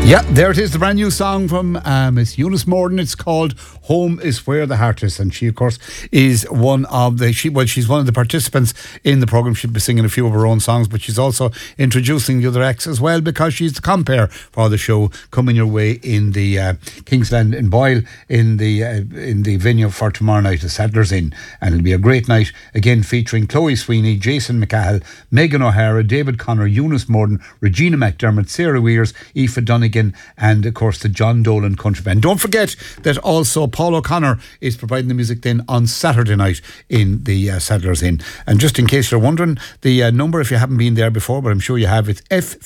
Yeah, there it is, the brand new song from Miss Eunice Morden. It's called Home is Where the Heart Is, and she, of course, is one of the she's one of the participants in the programme. She'll be singing a few of her own songs, but she's also introducing the other acts as well, because she's the compere for the show coming your way in the Kingsland in Boyle in the venue for tomorrow night, the Sadler's Inn, and it'll be a great night again, featuring Chloe Sweeney, Jason McCahill, Megan O'Hara, David Connor, Eunice Morden, Regina McDermott, Sarah Weirs, Aoife Donegan, and of course the John Dolan Country Band. Don't forget that also Paul O'Connor is providing the music then on Saturday night in the Sadler's Inn. And just in case you're wondering, the number, if you haven't been there before, but I'm sure you have, it's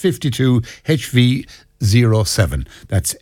F52HV07. That's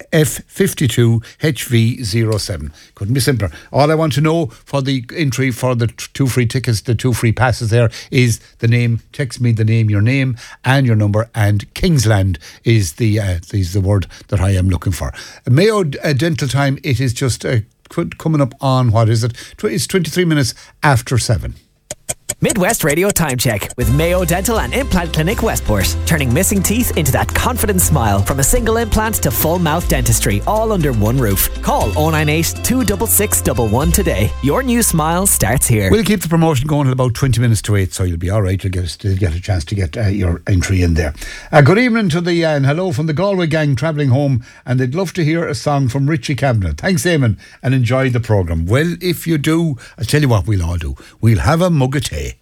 F52HV07. Couldn't be simpler. All I want to know for the entry for the 2 free tickets, the 2 free passes there, is the name. Text me the name, your name and your number, and Kingsland is the word that I am looking for. Mayo Dental Time, it is just coming up on, what is it? It's 23 minutes after 7. Midwest Radio Time Check with Mayo Dental and Implant Clinic Westport. Turning missing teeth into that confident smile. From a single implant to full mouth dentistry, all under one roof. Call 098 266 111 today. Your new smile starts here. We'll keep the promotion going at about 20 minutes to 8, so you'll be alright. You'll still get a chance to get your entry in there. Good evening to and hello from the Galway gang travelling home, and they'd love to hear a song from Richie Cabinet. Thanks, Eamon, and enjoy the programme. Well, if you do, I'll tell you what we'll all do. We'll have a mug of tea.